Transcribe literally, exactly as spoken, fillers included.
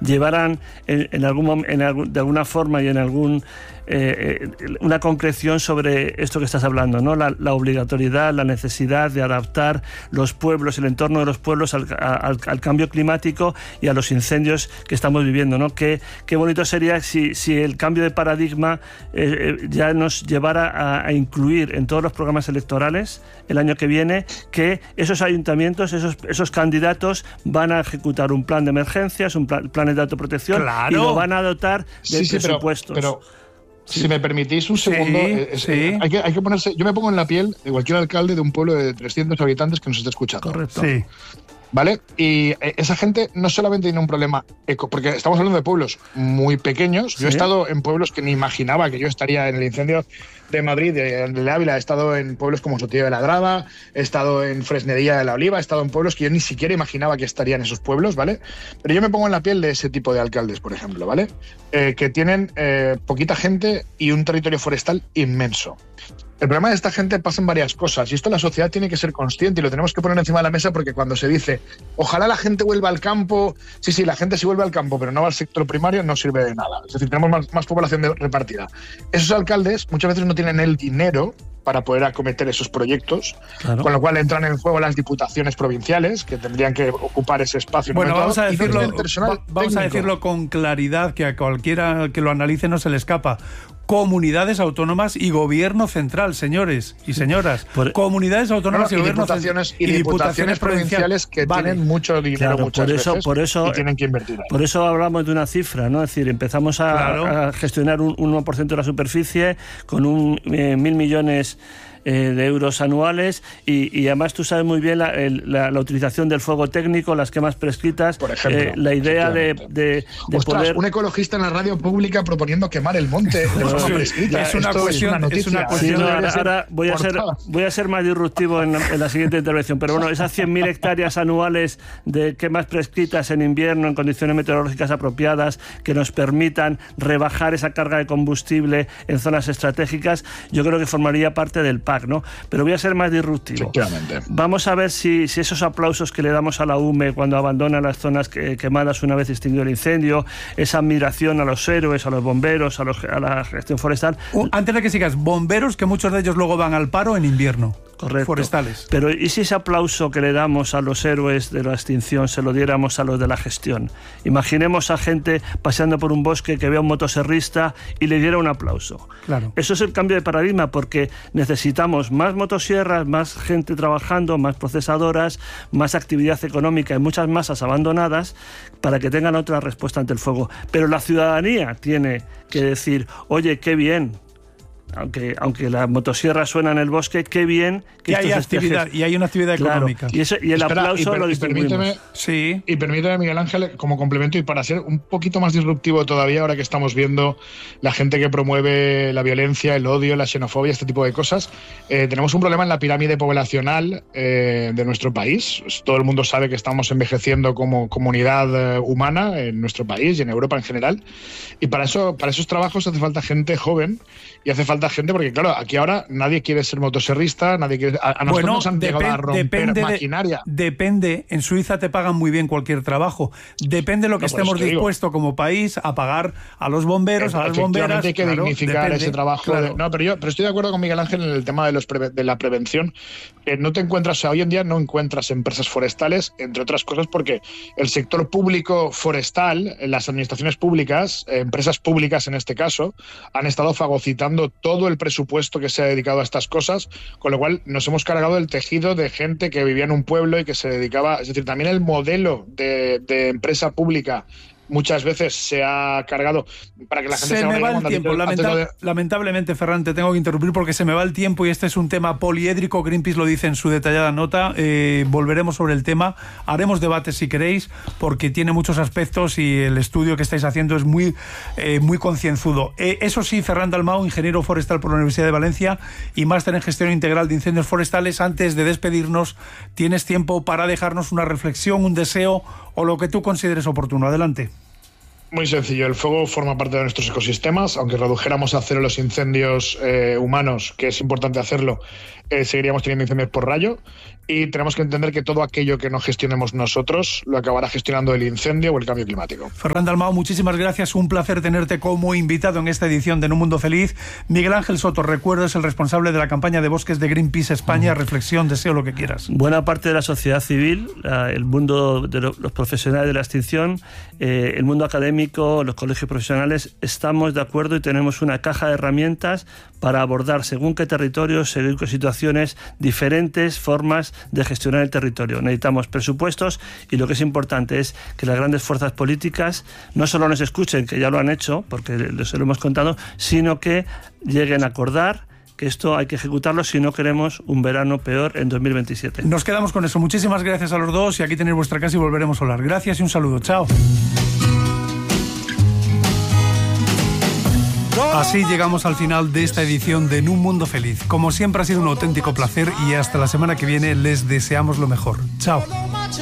llevaran en, en algún, en algún, de alguna forma y en algún eh, una concreción sobre esto que estás hablando, ¿no? La, la obligatoriedad, la necesidad de adaptar los pueblos, el entorno de los pueblos al, al, al cambio climático y a los incendios que estamos viviendo, ¿no? Qué, qué bonito sería si, si el cambio de paradigma eh, ya nos llevara a, a incluir en todos los programas electorales el año que viene que esos ayuntamientos, esos, esos candidatos van a ejecutar un plan de emergencias, un plan, planes de autoprotección, claro, y lo van a dotar de sí, sí, presupuestos. Pero, pero... Sí. Si me permitís un segundo, sí, es, sí. Hay, que, hay que ponerse. Yo me pongo en la piel de cualquier alcalde de un pueblo de trescientos habitantes que nos esté escuchando. Correcto. Sí. ¿Vale? Y esa gente no solamente tiene un problema eco, porque estamos hablando de pueblos muy pequeños. ¿Sí? Yo he estado en pueblos que ni imaginaba que yo estaría en el incendio de Madrid, de, de Ávila. He estado en pueblos como Sotillo de la Grava, he estado en Fresnedilla de la Oliva, he estado en pueblos que yo ni siquiera imaginaba que estarían esos pueblos, ¿vale? Pero yo me pongo en la piel de ese tipo de alcaldes, por ejemplo, ¿vale? Eh, que tienen eh, poquita gente y un territorio forestal inmenso. El problema de esta gente pasan varias cosas y esto la sociedad tiene que ser consciente y lo tenemos que poner encima de la mesa, porque cuando se dice ojalá la gente vuelva al campo, sí, sí, la gente sí vuelve al campo, pero no va al sector primario, no sirve de nada. Es decir, tenemos más, más población de, repartida. Esos alcaldes muchas veces no tienen el dinero para poder acometer esos proyectos, claro, con lo cual entran en juego las diputaciones provinciales, que tendrían que ocupar ese espacio. Bueno, vamos a decirlo, no va, vamos a decirlo con claridad, que a cualquiera que lo analice no se le escapa. Comunidades autónomas y gobierno central, señores y señoras. Por, Comunidades autónomas no, no, y, y gobierno central. Y, y diputaciones provinciales que vale, tienen mucho dinero, claro, muchas por eso, veces por eso, y tienen que invertir ahí. Por eso hablamos de una cifra, ¿no? Es decir, empezamos a, claro, a gestionar un uno por ciento de la superficie con un eh, mil millones Eh, de euros anuales y, y además tú sabes muy bien la, el, la, la utilización del fuego técnico, las quemas prescritas, por ejemplo, eh, la idea de, de, de Ostras, poder... un ecologista en la radio pública proponiendo quemar el monte de forma prescrita. Es una cuestión, es una cuestión. Sí, no, ahora, ahora voy a ser voy a ser más disruptivo en, en la siguiente intervención, pero bueno, esas cien mil hectáreas anuales de quemas prescritas en invierno en condiciones meteorológicas apropiadas que nos permitan rebajar esa carga de combustible en zonas estratégicas, yo creo que formaría parte del P A C, ¿no? Pero voy a ser más disruptivo. Vamos a ver si, si esos aplausos que le damos a la U M E cuando abandona las zonas que, quemadas una vez extinguido el incendio, esa admiración a los héroes, a los bomberos, a, los, a la gestión forestal... Uh, antes de que sigas, bomberos que muchos de ellos luego van al paro en invierno. Correcto. Forestales. Pero ¿y si ese aplauso que le damos a los héroes de la extinción se lo diéramos a los de la gestión? Imaginemos a gente paseando por un bosque que vea a un motoserrista y le diera un aplauso. Claro. Eso es el cambio de paradigma, porque necesitamos más motosierras, más gente trabajando, más procesadoras, más actividad económica y muchas masas abandonadas para que tengan otra respuesta ante el fuego. Pero la ciudadanía tiene que decir, oye, qué bien, aunque aunque la motosierra suena en el bosque, qué bien que, que hay actividad y hay una actividad claro, económica. Y, eso, y el Espera, aplauso y per, lo y permíteme, sí. y permíteme, Miguel Ángel, como complemento y para ser un poquito más disruptivo todavía, ahora que estamos viendo la gente que promueve la violencia, el odio, la xenofobia, este tipo de cosas, eh, tenemos un problema en la pirámide poblacional eh, de nuestro país. Todo el mundo sabe que estamos envejeciendo como comunidad eh, humana en nuestro país y en Europa en general, y para eso, para esos trabajos hace falta gente joven y hace falta gente, porque claro, aquí ahora nadie quiere ser motoserrista, nadie quiere... A, a nosotros bueno, nos han depend, llegado a romper maquinaria. De, depende, en Suiza te pagan muy bien cualquier trabajo, depende de lo que no, estemos dispuestos como país a pagar a los bomberos, eh, a las bomberas... hay que claro, dignificar depende, ese trabajo. Claro. De, no, pero yo pero estoy de acuerdo con Miguel Ángel en el tema de, los pre, de la prevención. Eh, no te encuentras, o sea, hoy en día no encuentras empresas forestales, entre otras cosas porque el sector público forestal, las administraciones públicas, eh, empresas públicas en este caso, han estado fagocitando todo el presupuesto que se ha dedicado a estas cosas, con lo cual nos hemos cargado el tejido de gente que vivía en un pueblo y que se dedicaba, es decir, también el modelo de, de empresa pública muchas veces se ha cargado para que la gente se, se me va el tiempo. Lamenta- de... Lamentablemente, Ferran, te tengo que interrumpir porque se me va el tiempo y este es un tema poliédrico. Greenpeace lo dice en su detallada nota. Eh, volveremos sobre el tema. Haremos debates si queréis porque tiene muchos aspectos y el estudio que estáis haciendo es muy, eh, muy concienzudo. Eh, eso sí, Ferran Dalmau, ingeniero forestal por la Universidad de Valencia y máster en gestión integral de incendios forestales. Antes de despedirnos, tienes tiempo para dejarnos una reflexión, un deseo o lo que tú consideres oportuno. Adelante. Muy sencillo, el fuego forma parte de nuestros ecosistemas, aunque redujéramos a cero los incendios eh, humanos, que es importante hacerlo, eh, seguiríamos teniendo incendios por rayo, y tenemos que entender que todo aquello que no gestionemos nosotros lo acabará gestionando el incendio o el cambio climático. Ferran Dalmau, muchísimas gracias, un placer tenerte como invitado en esta edición de En un Mundo Feliz. Miguel Ángel Soto, recuerdo, es el responsable de la campaña de bosques de Greenpeace España. Uh-huh. Reflexión, deseo, lo que quieras. Buena parte de la sociedad civil, el mundo de los profesionales de la extinción, eh, el mundo académico, los colegios profesionales, estamos de acuerdo y tenemos una caja de herramientas para abordar según qué territorios, según qué situaciones, diferentes formas de gestionar el territorio. Necesitamos presupuestos y lo que es importante es que las grandes fuerzas políticas no solo nos escuchen, que ya lo han hecho, porque les lo hemos contado, sino que lleguen a acordar que esto hay que ejecutarlo si no queremos un verano peor en dos mil veintisiete. Nos quedamos con eso. Muchísimas gracias a los dos y aquí tenéis vuestra casa y volveremos a hablar. Gracias y un saludo. Chao. Así llegamos al final de esta edición de En un Mundo Feliz. Como siempre ha sido un auténtico placer y hasta la semana que viene les deseamos lo mejor. Chao.